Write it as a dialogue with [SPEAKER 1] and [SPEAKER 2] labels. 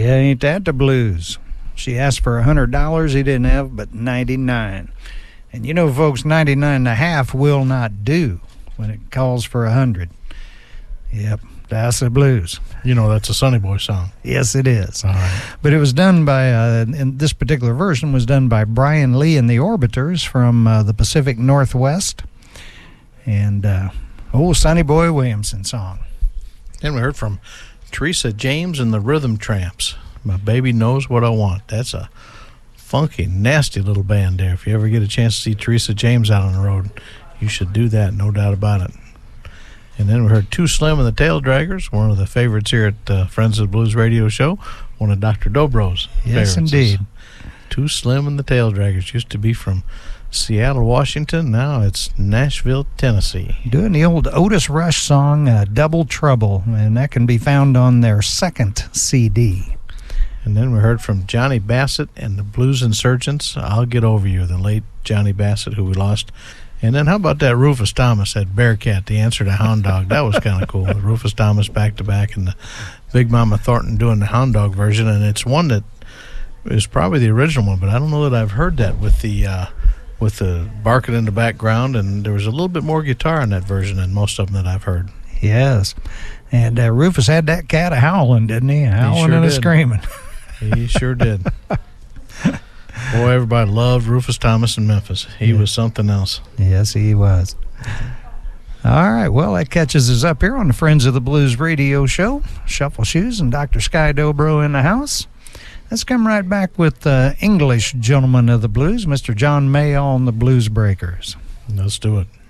[SPEAKER 1] Yeah, ain't that the blues? She asked for $100. He didn't have but 99. And you know, folks, 99 and a half will not do when it calls for 100. Yep, that's the blues.
[SPEAKER 2] You know, that's a Sonny Boy song.
[SPEAKER 1] Yes, it is.
[SPEAKER 2] All right.
[SPEAKER 1] But it was done by, in this particular version, was done by Brian Lee and the Orbiters from the Pacific Northwest. And old Sonny Boy Williamson song.
[SPEAKER 2] Then we heard from Teresa James and the Rhythm Tramps. My Baby Knows What I Want. That's a funky, nasty little band there. If you ever get a chance to see Teresa James out on the road, you should do that, no doubt about it. And then we heard Too Slim and the Tail Draggers, one of the favorites here at Friends of the Blues radio show, one of Dr. Dobro's favorites.
[SPEAKER 1] Yes, indeed.
[SPEAKER 2] Too Slim and the Tail Draggers used to be from Seattle, Washington. Now it's Nashville, Tennessee.
[SPEAKER 1] Doing the old Otis Rush song, Double Trouble, and that can be found on their second CD.
[SPEAKER 2] And then we heard from Johnny Bassett and the Blues Insurgents, I'll Get Over You, the late Johnny Bassett, who we lost. And then how about that Rufus Thomas, that Bearcat, the answer to Hound Dog? That was kind of cool. The Rufus Thomas back-to-back and the Big Mama Thornton doing the Hound Dog version. And it's one that is probably the original one, but I don't know that I've heard that with the barking in the background. And there was a little bit more guitar in that version than most of them that I've heard.
[SPEAKER 1] Yes. And Rufus had that cat howling, didn't he? Howling
[SPEAKER 2] sure
[SPEAKER 1] and
[SPEAKER 2] did.
[SPEAKER 1] Screaming.
[SPEAKER 2] He sure did. Boy, everybody loved Rufus Thomas in Memphis. He was something else.
[SPEAKER 1] Yes, he was. All right, well, that catches us up here on the Friends of the Blues radio show. Shuffle Shoes and Dr. Sky Dobro in the house. Let's come right back with the English gentleman of the blues, Mr. John Mayall and the Blues Breakers.
[SPEAKER 2] Let's do it.